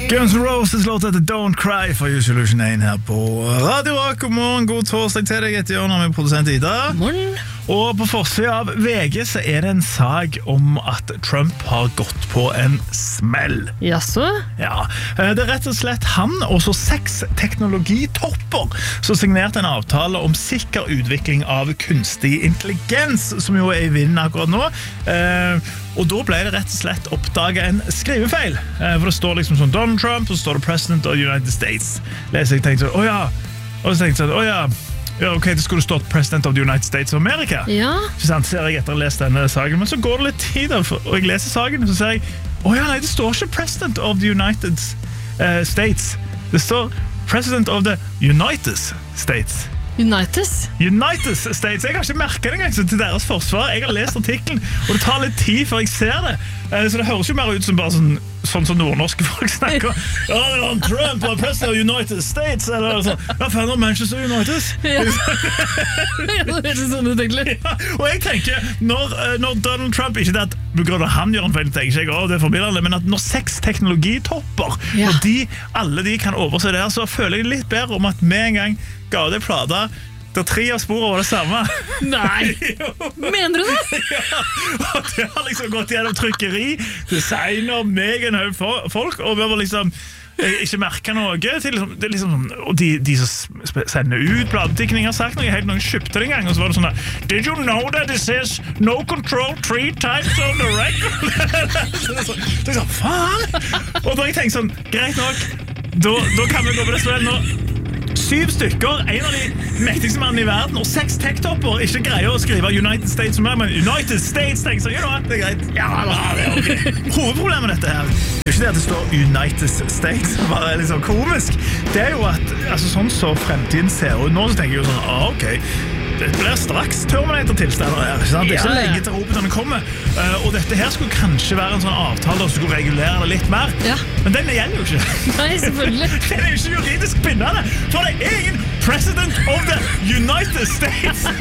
Guns N' Roses låt heter Don't Cry for Solution 1 her på Radio Rock. God morgen, god torsdag til deg. Etter Jørgen med produsent Ida. Morgen. Og på forsiden av VG så det en sag om at Trump har gått på en smell. Jaså? Ja, det rett og slett han og så 6 teknologitopper som signerte en avtale om sikker utvikling av kunstig intelligens, som jo i vinden akkurat nå. Og da ble det rett og slett oppdaget en skrivefeil. For det står liksom sånn Donald Trump, og så står det President of the United States. Leser jeg tenkte sånn, åja. Og så tenkte jeg sånn, åja. Ja, ok, det skulle stått President of the United States of America. Ja. Så ser jeg etter å lese denne saken, men så går det litt tid, og jeg leser saken, og så ser jeg, åja, nei, det står ikke President of the United States. Det står President of the United States. United States. Jeg har ikke merket det engang til deres forsvar. Jeg har lest artikkelen, og det tar litt tid før jeg ser det. Så det høres jo mer ut som bare sånn som nordnorske folk snakker. Ja, det var Trump og President of the United States. Eller sånn. Ja, fan av Manchester United. Ja. Det er sånn du tenker litt. Ja, og jeg tenker, når Donald Trump, ikke det at han gjør en feil, tenker jeg, det er formidlende, men at når 6 teknologitopper, Ja. når alle de kan overse det her, så føler jeg litt bedre om at vi en gang ga det plata, der 3 av sporene var det samme. Nei. Mener du det? Ja, og det har liksom gått gjennom trykkeri, designer, meg en høy folk, og vi har liksom ikke merket noe til liksom, det er liksom, og de som sender ut bladetikkene, jeg har sagt noe, noen kjøpte det en gang, og så var det sånn der, did you know that it says no control 3 times on the record? Så jeg sa, faen! Og da jeg tenkte sånn, greit nok, da kan vi gå på det spillet nå. 7 stykker, en av de mektigste mannene i verden, og 6 tech-topper ikke greier å skrive United States som er, men United States, tenker så, det er greit. Ja, det er ok. Hovedproblemet med dette her, det er ikke det at det står United States, bare liksom komisk. Det er jo at, altså sånn så fremtiden ser ut nå, så tenker jeg jo sånn, ok, det blir straks Terminator-tilstander her, ikke sant? Det er ikke lenge til robotene kommer. Og dette her skulle kanskje være en sånn avtale som skulle regulere det litt mer. Ja. Men den gjelder jo ikke. Nei, selvfølgelig. Den er jo ikke juridisk bindende, for det er ingen President of the United States.